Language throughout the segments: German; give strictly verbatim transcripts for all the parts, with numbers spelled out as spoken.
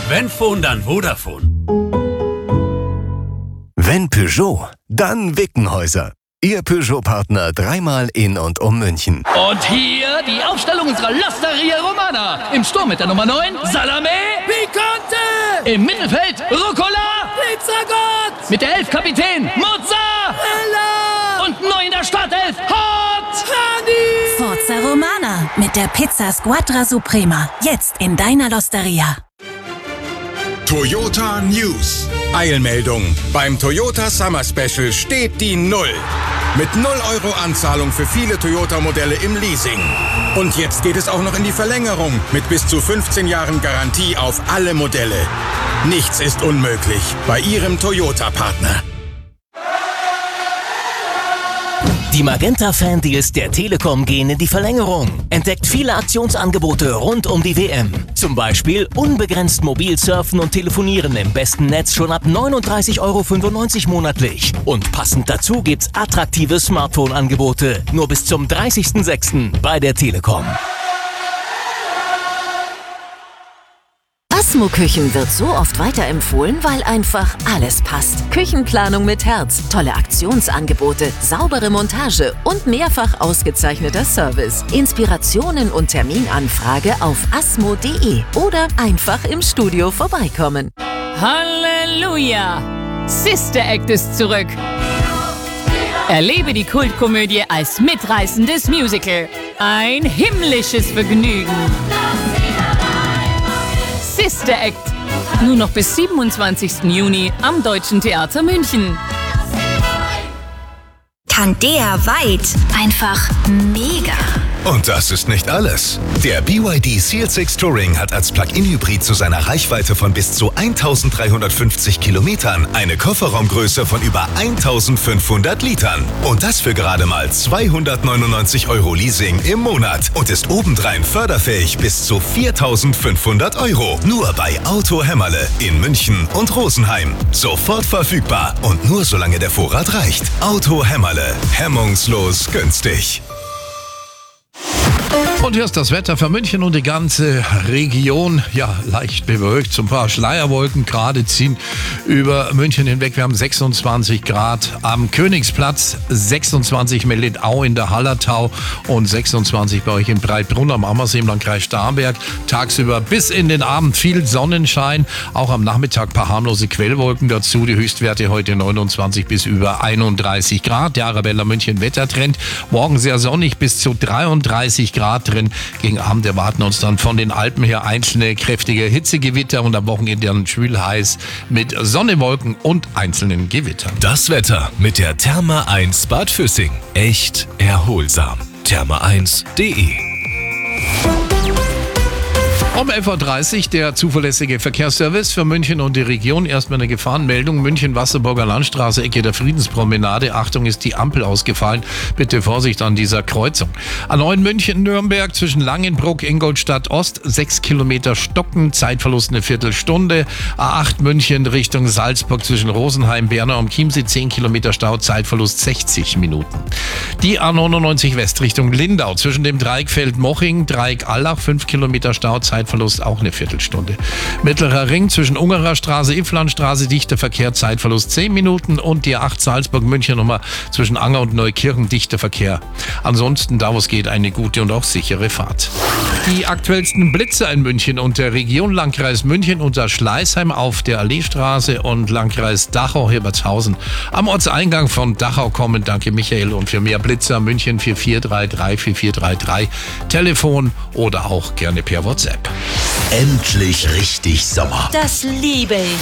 Wenn Phone, dann Vodafone. Wenn Peugeot, dann Wickenhäuser. Ihr Peugeot-Partner dreimal in und um München. Und hier die Aufstellung unserer L'Osteria Romana. Im Sturm mit der Nummer neun, Salame Picante. Im Mittelfeld, Rucola Pizzagott. Mit der elf Kapitän, Mozzarella. Und neu in der Startelf, Hot Honey. Forza Romana mit der Pizza Squadra Suprema. Jetzt in deiner L'Osteria. Toyota News. Eilmeldung. Beim Toyota Summer Special steht die Null. Mit null Euro Anzahlung für viele Toyota-Modelle im Leasing. Und jetzt geht es auch noch in die Verlängerung mit bis zu fünfzehn Jahren Garantie auf alle Modelle. Nichts ist unmöglich bei Ihrem Toyota-Partner. Die Magenta-Fan-Deals der Telekom gehen in die Verlängerung. Entdeckt viele Aktionsangebote rund um die W M. Zum Beispiel unbegrenzt mobil surfen und telefonieren im besten Netz schon ab neununddreißig Euro fünfundneunzig monatlich. Und passend dazu gibt's attraktive Smartphone-Angebote. Nur bis zum dreißigsten sechsten bei der Telekom. Asmo-Küchen wird so oft weiterempfohlen, weil einfach alles passt. Küchenplanung mit Herz, tolle Aktionsangebote, saubere Montage und mehrfach ausgezeichneter Service. Inspirationen und Terminanfrage auf asmo punkt de oder einfach im Studio vorbeikommen. Halleluja! Sister Act ist zurück. Erlebe die Kultkomödie als mitreißendes Musical. Ein himmlisches Vergnügen. Sister Act. Nur noch bis siebenundzwanzigsten Juni am Deutschen Theater München. Candea Weit. Einfach mega. Und das ist nicht alles. Der B Y D C L sechs Touring hat als Plug-in-Hybrid zu seiner Reichweite von bis zu eintausenddreihundertfünfzig Kilometern eine Kofferraumgröße von über eintausendfünfhundert Litern. Und das für gerade mal zweihundertneunundneunzig Euro Leasing im Monat und ist obendrein förderfähig bis zu viertausendfünfhundert Euro. Nur bei Auto Hämmerle in München und Rosenheim. Sofort verfügbar und nur solange der Vorrat reicht. Auto Hämmerle. Hemmungslos günstig. Und hier ist das Wetter für München und die ganze Region. Ja, leicht bewölkt. So ein paar Schleierwolken gerade ziehen über München hinweg. Wir haben sechsundzwanzig Grad am Königsplatz, sechsundzwanzig Meldau in der Hallertau und sechsundzwanzig bei euch in Breitbrunn am Ammersee im Landkreis Starnberg. Tagsüber bis in den Abend viel Sonnenschein. Auch am Nachmittag ein paar harmlose Quellwolken dazu. Die Höchstwerte heute neunundzwanzig bis über einunddreißig Grad. Der Arabella München Wettertrend. Morgen sehr sonnig bis zu dreiunddreißig Grad drin. Gegen Abend erwarten uns dann von den Alpen her einzelne kräftige Hitzegewitter und am Wochenende dann schwül heiß mit Sonne, Wolken und einzelnen Gewittern. Das Wetter mit der Therma eins Bad Füssing. Echt erholsam. Therma eins punkt de. Um elf Uhr dreißig der zuverlässige Verkehrsservice für München und die Region. Erstmal eine Gefahrenmeldung. München-Wasserburger Landstraße, Ecke der Friedenspromenade. Achtung, ist die Ampel ausgefallen. Bitte Vorsicht an dieser Kreuzung. A neun München-Nürnberg zwischen Langenbruck, Ingolstadt Ost, sechs Kilometer Stocken, Zeitverlust eine Viertelstunde. A acht München Richtung Salzburg zwischen Rosenheim, Bernau und Chiemsee, zehn Kilometer Stau, Zeitverlust sechzig Minuten. Die A neunundneunzig West Richtung Lindau zwischen dem Dreieck Feldmoching, Dreieck Allach, fünf Kilometer Stau, Zeitverlust auch eine Viertelstunde. Mittlerer Ring zwischen Ungerer Straße, Ifflandstraße, dichter Verkehr, Zeitverlust zehn Minuten und die A acht Salzburg-München Nummer zwischen Anger und Neukirchen, dichter Verkehr. Ansonsten, da wo es geht, eine gute und auch sichere Fahrt. Die aktuellsten Blitze in München und der Region Landkreis München unter Schleißheim auf der Alleestraße und Landkreis Dachau-Hilbertshausen. Am Ortseingang von Dachau kommen, danke Michael, und für mehr Blitzer München vier vier drei drei vier vier drei drei, Telefon oder auch gerne per WhatsApp. Endlich richtig Sommer. Das liebe ich.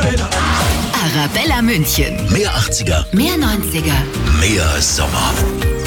Arabella München. Mehr achtziger, Mehr neunziger. mehr Sommer.